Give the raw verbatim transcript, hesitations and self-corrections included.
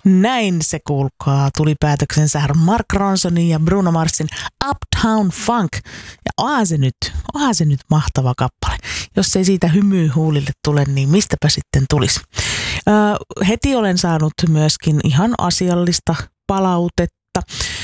Näin se kuulkaa. Tuli päätöksensä Mark Ronsonin ja Bruno Marsin Uptown Funk. Ja onhan se nyt, onhan se nyt mahtava kappale. Jos ei siitä hymyy huulille tule, niin mistäpä sitten tulisi. Öö, heti olen saanut myöskin ihan asiallista palautetta.